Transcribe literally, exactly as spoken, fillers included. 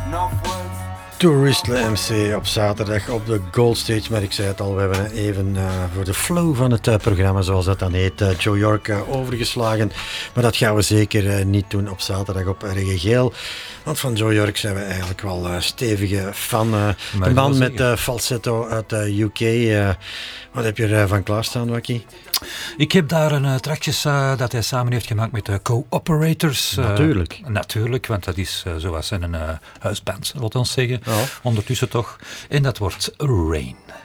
Tourist M C op zaterdag op de Gold Stage. Maar ik zei het al, we hebben even uh, voor de flow van het uh, programma, zoals dat dan heet, uh, Joe York uh, overgeslagen. Maar dat gaan we zeker uh, niet doen op zaterdag op Reggae Geel. Want van Joe York zijn we eigenlijk wel uh, stevige fan. Uh, de man met uh, falsetto uit de uh, U K. Uh, wat heb je er uh, van klaarstaan, Wakkie? Ik heb daar een uh, trackjes uh, dat hij samen heeft gemaakt met de Co-Operators. Uh, natuurlijk. Natuurlijk, want dat is uh, zoals een uh, huisband, laat ons zeggen. Oh. Ondertussen toch. En dat wordt Rain.